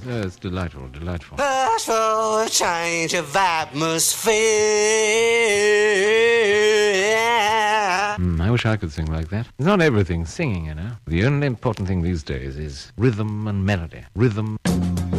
Oh, it's delightful, delightful. Ask for a change of atmosphere. I wish I could sing like that. It's not everything singing, you know. The only important thing these days is rhythm and melody. Rhythm.